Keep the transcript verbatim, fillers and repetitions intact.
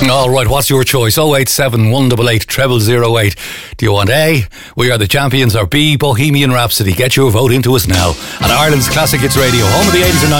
All right, what's your choice? oh eight seven, one eight eight, zero zero zero eight. Do you want A, We Are the Champions, or B, Bohemian Rhapsody? Get your vote into us now at Ireland's Classic Hits Radio, home of the eighties and nineties.